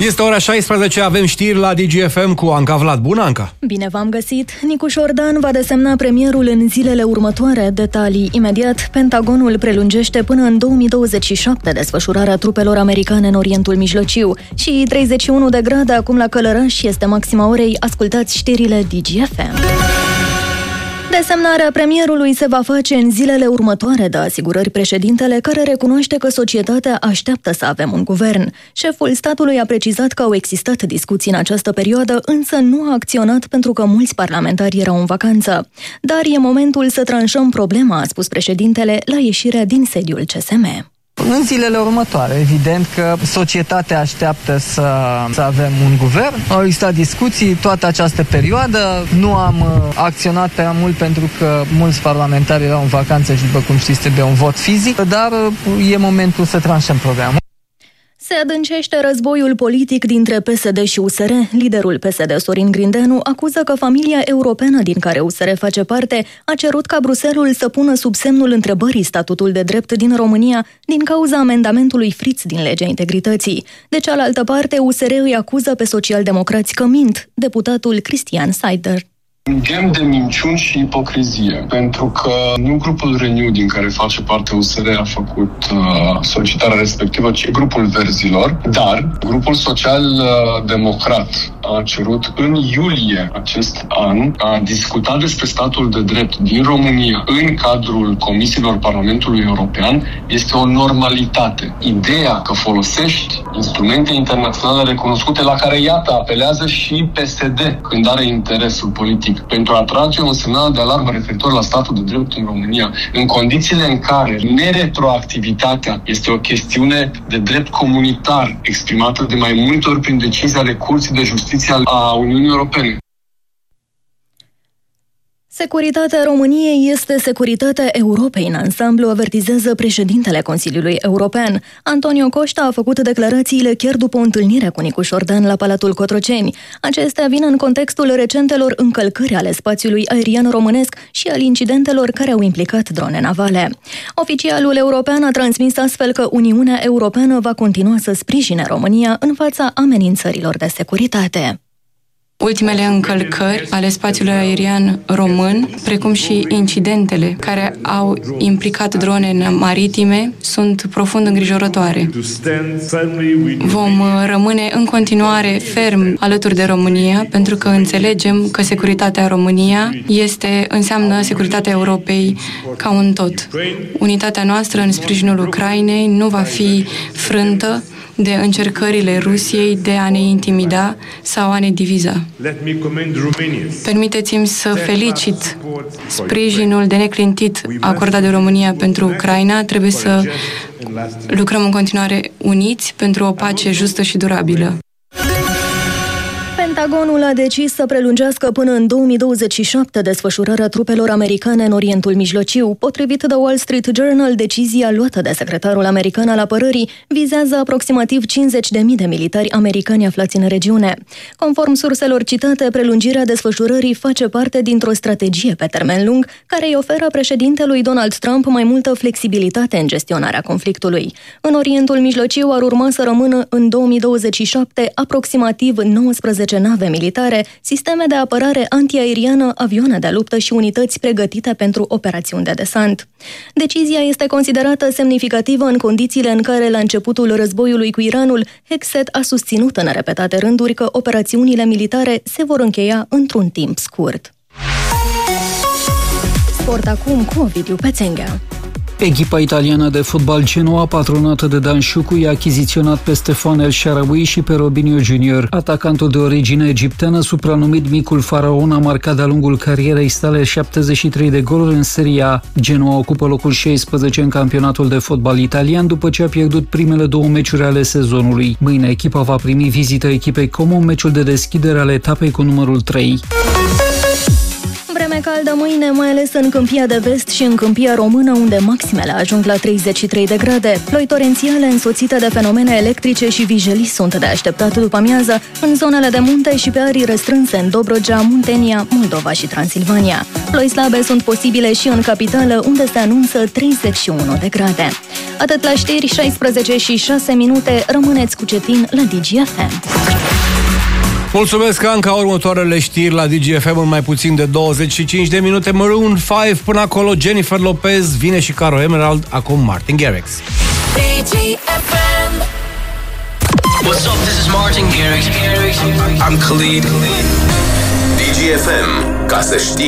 Este ora 16, avem știri la DGFM cu Anca Vlad. Bună, Anca! Bine v-am găsit! Nicu Șordan va desemna premierul în zilele următoare. Detalii imediat. Pentagonul prelungește până în 2027 desfășurarea trupelor americane în Orientul Mijlociu. Și 31 de grade acum la Călăraș este maxima orei. Ascultați știrile DGFM. Desemnarea premierului se va face în zilele următoare, dă asigurări președintele, care recunoaște că societatea așteaptă să avem un guvern. Șeful statului a precizat că au existat discuții în această perioadă, însă nu a acționat pentru că mulți parlamentari erau în vacanță. Dar e momentul să tranșăm problema, a spus președintele la ieșirea din sediul CSM. În zilele următoare, evident că societatea așteaptă să avem un guvern. Au existat discuții toată această perioadă. Nu am acționat prea mult pentru că mulți parlamentari erau în vacanță și, după cum știți, trebuie un vot fizic, dar e momentul să tranșăm programul. Se adâncește războiul politic dintre PSD și USR. Liderul PSD, Sorin Grindeanu, acuză că familia europeană din care USR face parte a cerut ca Bruxelles să pună sub semnul întrebării statutul de drept din România din cauza amendamentului Fritz din Legea Integrității. De cealaltă parte, USR îi acuză pe socialdemocrați că mint, deputatul Cristian Saider. Un ghem de minciuni și ipocrizie, pentru că nu grupul Renew din care face parte USR a făcut solicitarea respectivă, ci grupul Verzilor, dar grupul social-democrat a cerut în iulie acest an a discuta despre statul de drept din România în cadrul comisiilor Parlamentului European. Este o normalitate. Ideea că folosești instrumente internaționale recunoscute la care, iată, apelează și PSD când are interesul politic pentru a trage un semnal de alarmă referitor la statul de drept în România, în condițiile în care neretroactivitatea este o chestiune de drept comunitar exprimată de mai multe ori prin decizii ale Curții de Justiție a Uniunii Europene. Securitatea României este securitatea Europei în ansamblu, avertizează președintele Consiliului European. Antonio Costa a făcut declarațiile chiar după o întâlnire cu Nicu Șordan la Palatul Cotroceni. Acestea vin în contextul recentelor încălcări ale spațiului aerian românesc și al incidentelor care au implicat drone navale. Oficialul european a transmis astfel că Uniunea Europeană va continua să sprijine România în fața amenințărilor de securitate. Ultimele încălcări ale spațiului aerian român, precum și incidentele care au implicat drone maritime, sunt profund îngrijorătoare. Vom rămâne în continuare ferm alături de România, pentru că înțelegem că securitatea România înseamnă securitatea Europei ca un tot. Unitatea noastră în sprijinul Ucrainei nu va fi frântă de încercările Rusiei de a ne intimida sau a ne diviza. Permiteți-mi să felicit sprijinul de neclintit acordat de România pentru Ucraina. Trebuie să lucrăm în continuare uniți pentru o pace justă și durabilă. Pentagonul a decis să prelungească până în 2027 desfășurarea trupelor americane în Orientul Mijlociu. Potrivit The Wall Street Journal, decizia luată de secretarul american al apărării vizează aproximativ 50.000 de militari americani aflați în regiune. Conform surselor citate, prelungirea desfășurării face parte dintr-o strategie pe termen lung care îi oferă președintelui Donald Trump mai multă flexibilitate în gestionarea conflictului. În Orientul Mijlociu ar urma să rămână în 2027 aproximativ 19 nave militare, sisteme de apărare antiaeriană, avioane de luptă și unități pregătite pentru operațiuni de desant. Decizia este considerată semnificativă în condițiile în care, la începutul războiului cu Iranul, Hexet a susținut în repetate rânduri că operațiunile militare se vor încheia într-un timp scurt. Sport acum cu Ovidiu Pețenghea. Echipa italiană de fotbal Genoa, patronată de Dan Șucu, i-a achiziționat pe Stefan El Shaarawy și pe Robinho Junior. Atacantul de origine egipteană, supranumit Micul Faraon, a marcat de-a lungul carierei sale 73 de goluri în Serie A. Genoa ocupă locul 16 în campionatul de fotbal italian după ce a pierdut primele două meciuri ale sezonului. Mâine echipa va primi vizită echipei Como în meciul de deschidere al etapei cu numărul 3. Vreme caldă mâine, mai ales în Câmpia de Vest și în Câmpia Română, unde maximele ajung la 33 de grade. Ploi torențiale însoțite de fenomene electrice și vijelii sunt de așteptat după amiază în zonele de munte și pe arii restrânse în Dobrogea, Muntenia, Moldova și Transilvania. Ploi slabe sunt posibile și în capitală, unde se anunță 31 de grade. Atât la știri, 16 și 6 minute, rămâneți cu Cetin la DGFM. Mulțumesc, Anca. Următoarele știri la DGFM în mai puțin de 25 de minute. Maroon 5, până acolo Jennifer Lopez, vine și Caro Emerald, acum Martin Garrix. What's up? This is Martin Garrix. I'm Khalid. DGFM, ca să știi.